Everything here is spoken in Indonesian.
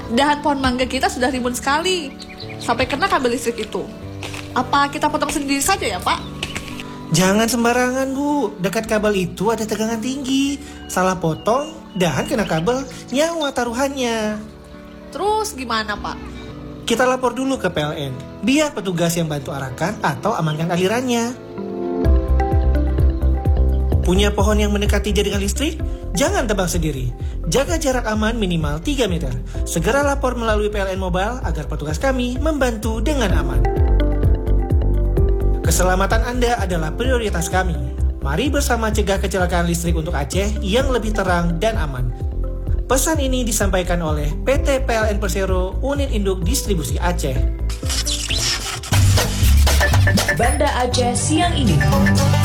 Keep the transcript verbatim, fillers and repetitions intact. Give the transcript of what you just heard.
Dahan pohon mangga kita sudah rimbun sekali, sampai kena kabel listrik itu. Apa kita potong sendiri saja ya, Pak? Jangan sembarangan, Bu. Dekat kabel itu ada tegangan tinggi. Salah potong, dahan kena kabel, nyawa taruhannya. Terus gimana, Pak? Kita lapor dulu ke P L N, biar petugas yang bantu arahkan atau amankan alirannya. Punya pohon yang mendekati jaringan listrik? Jangan tebang sendiri. Jaga jarak aman minimal tiga meter. Segera lapor melalui P L N Mobile agar petugas kami membantu dengan aman. Keselamatan Anda adalah prioritas kami. Mari bersama cegah kecelakaan listrik untuk Aceh yang lebih terang dan aman. Pesan ini disampaikan oleh P T P L N Persero, Unit Induk Distribusi Aceh. Banda Aceh siang ini.